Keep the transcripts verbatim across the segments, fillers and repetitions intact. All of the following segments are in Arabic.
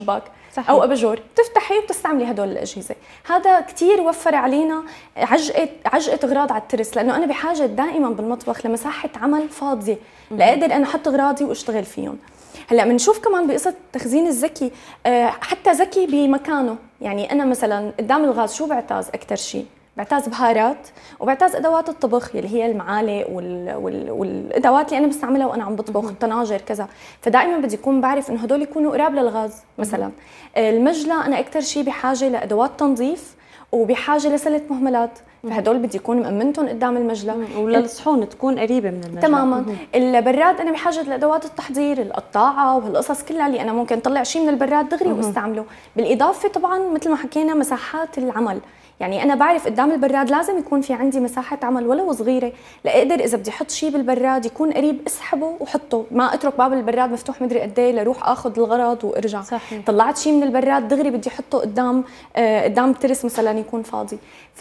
شباك او اباجور، بتفتحي وبتستعملي هدول الاجهزه. هذا كثير وفر علينا عجقه عجقه اغراض على الترس، لانه انا بحاجه دائما بالمطبخ لمساحه عمل فاضيه لاقدر انا احط اغراضي واشتغل فيهم. هلا بنشوف كمان بقصه التخزين الذكي، حتى ذكي بمكانه. يعني انا مثلا قدام الغاز شو بعتاز اكثر شيء؟ بعتاز بهارات وبعتاز ادوات الطبخ اللي هي المعالق وال... وال... والادوات اللي انا بستعملها وانا عم بطبخ، الطناجر كذا. فدائما بدي اكون بعرف انه هدول يكونوا قراب للغاز. مثلا المجلة انا اكثر شيء بحاجه لادوات تنظيف وبحاجه لسله مهملات، فهدول بدي اكون مأمنتهم قدام المجلة. وللصحون تكون قريبه من المجلة تماما. مم. البراد انا بحاجه لادوات التحضير، القطاعه وهالقصص كلها اللي انا ممكن اطلع شيء من البراد دغري واستعمله. بالاضافه طبعا مثل ما حكينا مساحات العمل، يعني انا بعرف قدام البراد لازم يكون في عندي مساحه عمل ولو صغيره، لاقدر اذا بدي احط شيء بالبراد يكون قريب اسحبه وحطه، ما اترك باب البراد مفتوح مدري قد ايه لروح اخذ الغرض وارجع. صحيح. طلعت شيء من البراد دغري بدي احطه قدام آه قدام الترس مثلا يكون فاضي.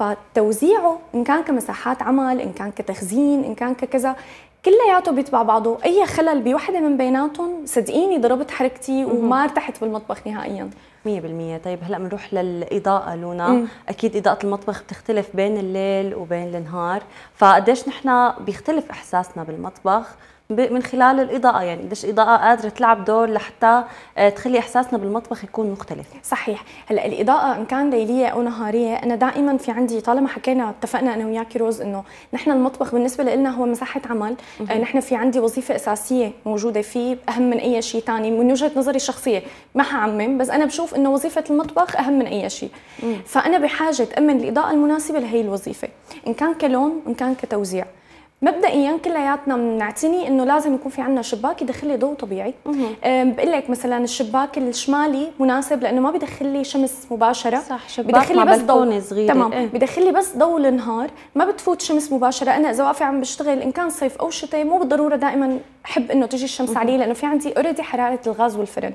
فتوزيعه ان كان كمساحات عمل، ان كان كتخزين، ان كان ككذا، كلياته بيتبع بعضه. اي خلل بوحده من بيناتهم صدقيني ضربت حركتي وما ارتحت بالمطبخ نهائيا. مية بالمية. طيب هلا بنروح للإضاءة لونا. مم. أكيد إضاءة المطبخ بتختلف بين الليل وبين النهار، فقديش نحن بيختلف إحساسنا بالمطبخ من خلال الإضاءة؟ يعني قديش الإضاءة قادرة تلعب دور لحتى تخلي إحساسنا بالمطبخ يكون مختلف؟ صحيح. هلا الإضاءة إن كان ليلية أو نهارية، أنا دائما في عندي، طالما حكينا اتفقنا أنا وياكي روز إنه نحن المطبخ بالنسبة لنا هو مساحة عمل، آه نحن في عندي وظيفة أساسية موجودة فيه أهم من أي شيء ثاني من وجهة نظري الشخصية، ما حعمم، بس أنا بشوف إنه وظيفة المطبخ أهم من أي شيء. مم. فأنا بحاجة أمن الإضاءة المناسبة لهي الوظيفة، إن كان كلون إن كان كتوزيع. مبدئيا كلياتنا بنعتني انه لازم يكون في عندنا شباك يدخل لي ضوء طبيعي. بقول لك مثلا الشباك الشمالي مناسب لانه ما بدخل لي شمس مباشره. صح. شباك مع بلكونه صغيره. تمام. إيه؟ بدخل لي بس ضوء النهار، ما بتفوت شمس مباشره. انا اذا واقفه عم بشتغل ان كان صيف او شتاء مو بالضروره دائما احب انه تجي الشمس علي، لانه في عندي اوريدي حراره الغاز والفرن.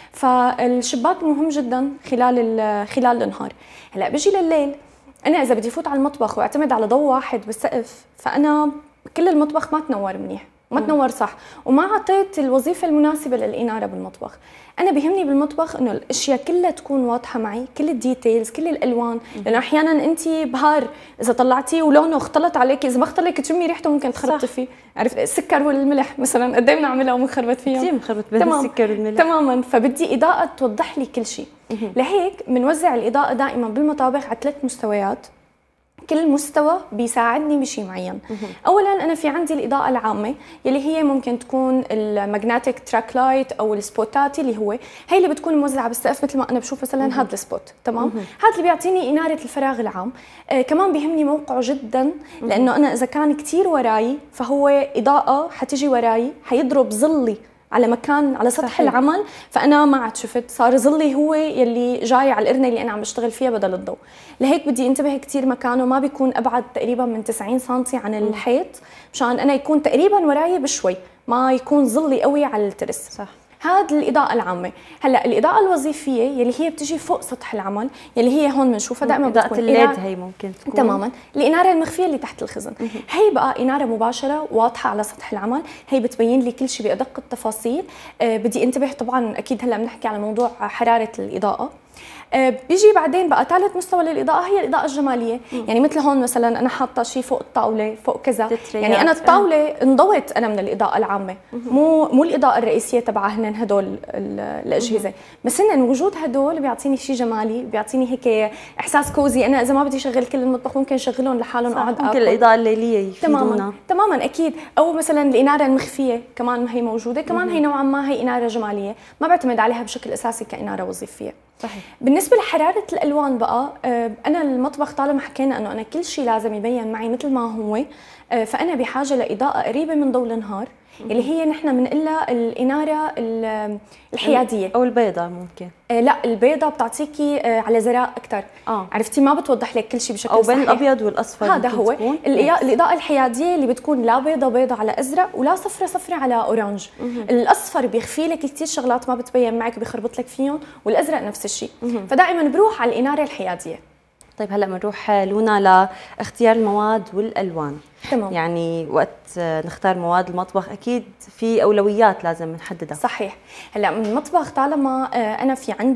فالشباك مهم جدا خلال خلال النهار. هلا بيجي لليل، انا اذا بدي فوت على المطبخ واعتمد على ضوء واحد بالسقف، فانا كل المطبخ ما تنور منيح، ما تنور صح، وما اعطيت الوظيفه المناسبه للاناره بالمطبخ. انا بيهمني بالمطبخ انه الاشياء كلها تكون واضحه معي، كل الديتيلز، كل الالوان، لانه احيانا انت بهار اذا طلعتيه ولونه اختلط عليك، اذا ما اختلط تشمي ريحته ممكن تخربطي فيه. عرفت السكر والملح مثلا قد ايه بنعملها وبنخربط فيها؟ كثير بنخربط بين السكر والملح. تماما. فبدي اضاءه توضح لي كل شيء. لهيك بنوزع الاضاءه دائما بالمطابخ على ثلاث مستويات، كل مستوى بيساعدني بشيء معين. اولا انا في عندي الاضاءه العامه يلي هي ممكن تكون الماجنتيك تراك لايت او السبوتات، اللي هو هي اللي بتكون موزعه بالسقف مثل ما انا بشوف مثلا هذا السبوت. تمام. هذا اللي بيعطيني اناره الفراغ العام. آه كمان بيهمني موقعه جدا، لانه انا اذا كان كثير وراي فهو اضاءه حتيجي وراي حيضرب ظلي على مكان على سطح صحيح. العمل، فانا ما عاد شفت، صار ظلي هو يلي جاي على القرنه اللي انا عم بشتغل فيها بدل الضوء. لهيك بدي انتبه كثير مكانه، ما بيكون ابعد تقريبا من تسعين سنتي عن الحيط، مشان انا يكون تقريبا وراي بشوي، ما يكون ظلي قوي على الترس. صح. هذا الإضاءة العامة. هلا الإضاءة الوظيفية يلي هي بتجي فوق سطح العمل، يلي هي هون بنشوفها دائما إضاءة الليد، هي ممكن تكون تماما الإنارة المخفية اللي تحت الخزن. هي بقى إنارة مباشرة واضحة على سطح العمل، هي بتبين لي كل شيء بأدق التفاصيل. آه بدي انتبه طبعا، أكيد هلا بنحكي على موضوع حرارة الإضاءة. آه بيجي بعدين بقى ثالث مستوى للإضاءة هي الإضاءة الجمالية. مم. يعني مثل هون مثلا أنا حاطة شيء فوق الطاولة فوق كذا، يعني أنا الطاولة انضوت أنا من الإضاءة العامة، مم. مو مو الإضاءة الرئيسية تبعها هدول الأجهزة، مم. بس هن وجود هدول بيعطيني شيء جمالي، بيعطيني هيك إحساس كوزي. أنا إذا ما بدي أشغل كل المطبخ ممكن أشغلهم لحالهم وأقعد آكل. ممكن الإضاءة الليلية يفيدونا. تماما تماما أكيد. أو مثلا الإنارة المخفية كمان هي موجودة، كمان مم. هي نوعا ما هي إنارة جمالية، ما بعتمد عليها بشكل أساسي كإنارة وظيفية. صحيح. بالنسبة لحرارة الألوان بقى، أنا المطبخ طالما حكينا أنه أنا كل شيء لازم يبين معي مثل ما هو، فأنا بحاجة لإضاءة قريبة من ضوء النهار، اللي هي نحن بنقلها الإنارة الحيادية أو البيضة. ممكن آه لا، البيضة بتعطيكي آه على زراء أكثر. آه. عرفتي ما بتوضح لك كل شيء بشكل أو بين صحيح. الأبيض والأصفر. هذا هو الإضاءة الحيادية اللي بتكون لا بيضة بيضة على أزرق ولا صفرة صفرة على أورانج. مم. الأصفر بيخفي لك كثير شغلات ما بتبين معك وبيخربط لك فيهم، والأزرق نفس الشيء. فدائما بروح على الإنارة الحيادية. طيب هلا بنروح لونا لاختيار المواد والالوان. تمام. يعني وقت نختار مواد المطبخ اكيد في اولويات لازم نحددها. صحيح. هلا من المطبخ طالما انا في عندي